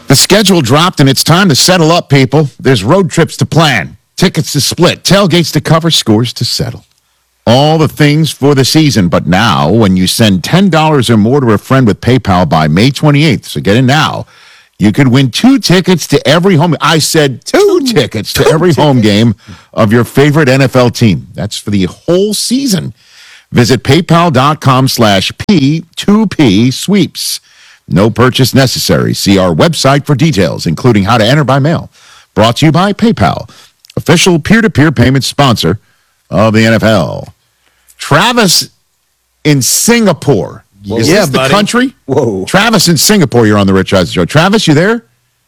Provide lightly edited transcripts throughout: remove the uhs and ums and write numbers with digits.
The schedule dropped, and it's time to settle up, people. There's road trips to plan, tickets to split, tailgates to cover, scores to settle. All the things for the season. But now, when you send $10 or more to a friend with PayPal by May 28th, so get in now, you could win 2 tickets to every home. I said 2 tickets to every home game of your favorite NFL team. That's for the whole season. Visit paypal.com/P2P sweeps. No purchase necessary. See our website for details, including how to enter by mail. Brought to you by PayPal, official peer-to-peer payment sponsor of the NFL. Travis in Singapore. Whoa. Is this the country? Whoa. Travis in Singapore, you're on the Rich Eisen Show. Travis, you there?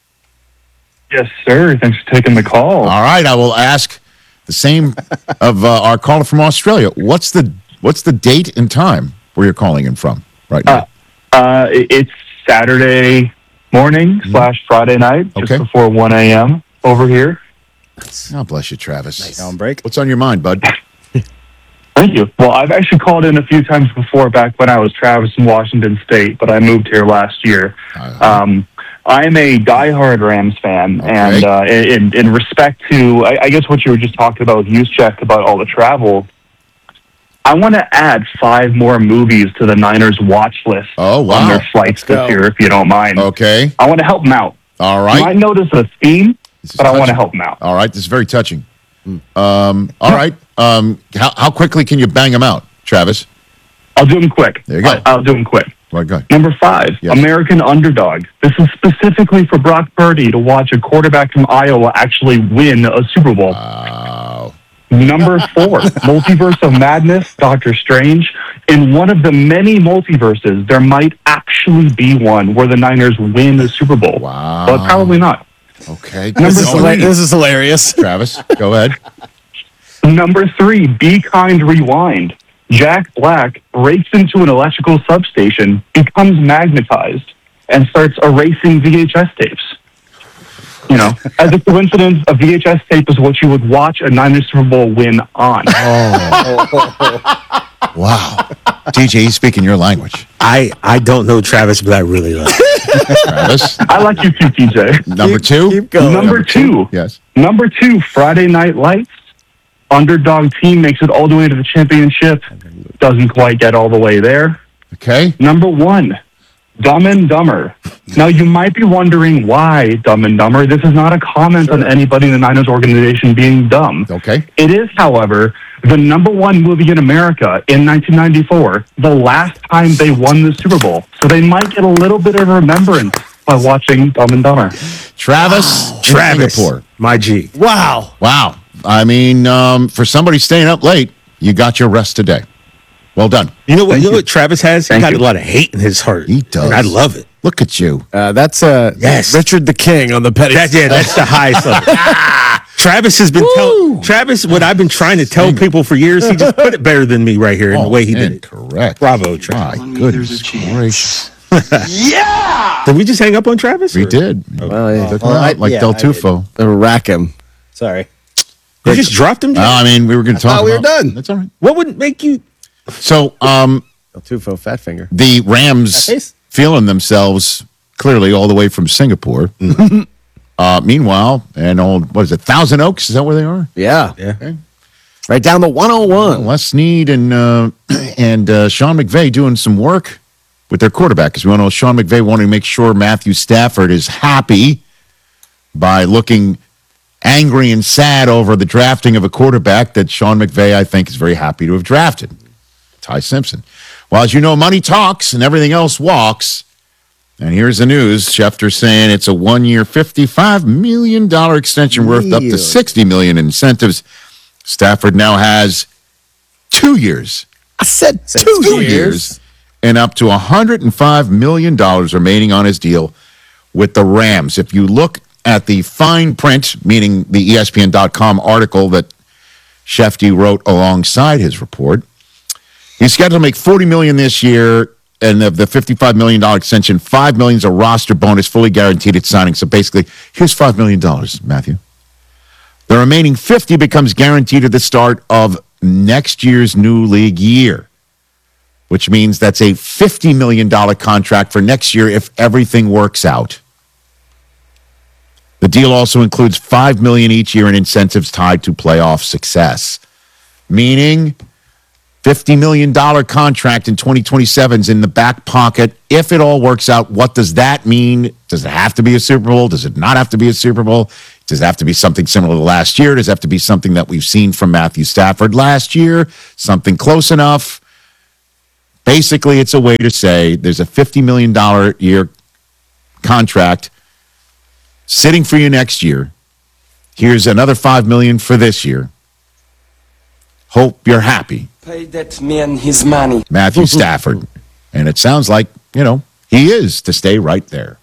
Yes, sir. Thanks for taking the call. All right, I will ask the same of our caller from Australia. What's the date and time where you're calling in from right now? It's Saturday morning / Friday night, just before 1 a.m. over here. God bless you, Travis. Nice. On break. What's on your mind, bud? Thank you. Well, I've actually called in a few times before back when I was Travis in Washington State, but I moved here last year. I'm a diehard Rams fan, and in respect to, I guess what you were just talking about with Juszczyk about all the travel, I want to add 5 more movies to the Niners watch list on their flights this year, if you don't mind. Okay. I want to help them out. All right. You might notice a theme, but I want to help them out. All right. This is very touching. All right. How quickly can you bang them out, Travis? I'll do them quick. There you go. I'll do them quick. Right, go. Number 5, American Underdog. This is specifically for Brock Purdy to watch a quarterback from Iowa actually win a Super Bowl. Wow. Number 4, Multiverse of Madness, Doctor Strange. In one of the many multiverses, there might actually be one where the Niners win the Super Bowl. Wow. But probably not. Okay. This is hilarious. Travis, go ahead. Number 3, Be Kind Rewind. Jack Black breaks into an electrical substation, becomes magnetized, and starts erasing VHS tapes. You know, as a coincidence, a VHS tape is what you would watch a Niners Super Bowl win on. Wow. DJ, he's speaking your language. I don't know Travis, but I really love Travis? I like you too, TJ. Number 2? Keep going. Number 2. Yes. Number 2, Friday Night Lights. Underdog team makes it all the way to the championship. Doesn't quite get all the way there. Okay. Number 1, Dumb and Dumber. Now, you might be wondering why Dumb and Dumber. This is not a comment on anybody in the Niners organization being dumb. Okay. It is, however, the number 1 movie in America in 1994, the last time they won the Super Bowl. So they might get a little bit of remembrance by watching Dumb and Dumber. Travis, Travis, Singapore. my G. Wow. Wow. I mean, for somebody staying up late, you got your rest today. Well done. You know what Travis has? He got you. a lot of hate in his heart. He does. And I love it. Look at you. That's Yes. Richard the King on the petty. That's the highest level. Travis has been Travis, what I've been trying to tell people for years, he just put it better than me right here in the way he did it. Correct. Bravo, Travis. My goodness gracious. Did we just hang up on Travis? We or- did. Well, Took him out like Del Tufo. rack him. Sorry. You just dropped him? I mean, we were going to talk thought we were about- done. That's all right. What would make you... So, El Tufo, fat finger. the Rams Face. feeling themselves clearly all the way from Singapore. Meanwhile, what is it, Thousand Oaks? Is that where they are? Yeah. Yeah. Right down the 101. Les Snead and Sean McVay doing some work with their quarterback. Because we all know Sean McVay wanting to make sure Matthew Stafford is happy by looking angry and sad over the drafting of a quarterback that Sean McVay, I think, is very happy to have drafted. Ty Simpson. Well, as you know, money talks and everything else walks. And here's the news. Schefter saying it's a 1-year, $55 million extension worth up to $60 million in incentives. Stafford now has 2 years. I said 2 years. And up to $105 million remaining on his deal with the Rams. If you look at the fine print, meaning the ESPN.com article that Shefty wrote alongside his report, he's scheduled to make $40 million this year, and of the $55 million extension, $5 million is a roster bonus, fully guaranteed at signing. So basically, here's $5 million, Matthew. The remaining $50 becomes guaranteed at the start of next year's new league year, which means that's a $50 million contract for next year if everything works out. The deal also includes $5 million each year in incentives tied to playoff success, meaning $50 million contract in 2027 is in the back pocket. If it all works out, what does that mean? Does it have to be a Super Bowl? Does it not have to be a Super Bowl? Does it have to be something similar to last year? Does it have to be something that we've seen from Matthew Stafford last year? Something close enough? Basically, it's a way to say there's a $50 million a year contract sitting for you next year. Here's another $5 million for this year. Hope you're happy. Pay that man his money. Matthew Stafford. And it sounds like, he is to stay right there.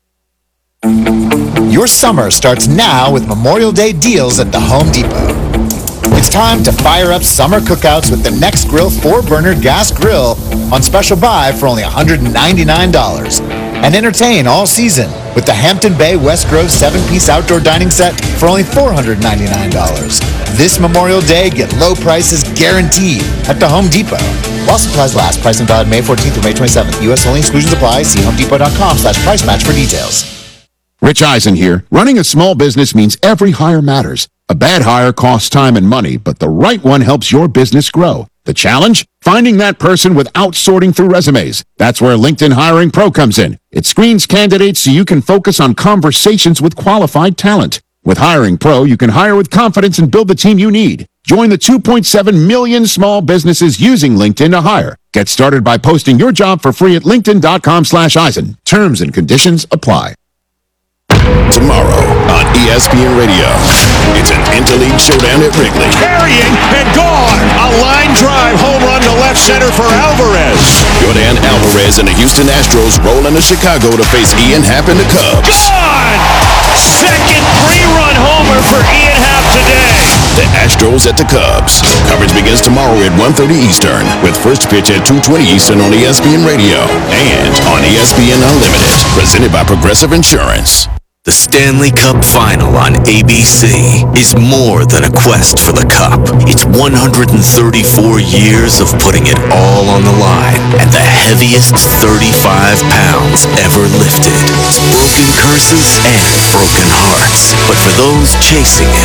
Your summer starts now with Memorial Day deals at the Home Depot. It's time to fire up summer cookouts with the Nextgrill 4-burner gas grill on special buy for only $199. And entertain all season with the Hampton Bay West Grove 7-piece outdoor dining set for only $499. This Memorial Day, get low prices guaranteed at the Home Depot. While supplies last, pricing valid May 14th through May 27th. U.S. only, exclusions apply. See homedepot.com/price match for details. Rich Eisen here. Running a small business means every hire matters. A bad hire costs time and money, but the right one helps your business grow. The challenge? Finding that person without sorting through resumes. That's where LinkedIn Hiring Pro comes in. It screens candidates so you can focus on conversations with qualified talent. With Hiring Pro, you can hire with confidence and build the team you need. Join the 2.7 million small businesses using LinkedIn to hire. Get started by posting your job for free at linkedin.com/Eisen. Terms and conditions apply. Tomorrow on ESPN Radio, it's an interleague showdown at Wrigley. Carrying and gone. A line drive home run to left center for Alvarez. Jordan Alvarez and the Houston Astros roll into Chicago to face Ian Happ and the Cubs. Gone! Second three-run homer for Ian Happ today. The Astros at the Cubs. Coverage begins tomorrow at 1:30 Eastern with first pitch at 2:20 Eastern on ESPN Radio and on ESPN Unlimited, presented by Progressive Insurance. The Stanley Cup Final on ABC is more than a quest for the cup. It's 134 years of putting it all on the line and the heaviest 35 pounds ever lifted. Broken curses and broken hearts. But for those chasing it,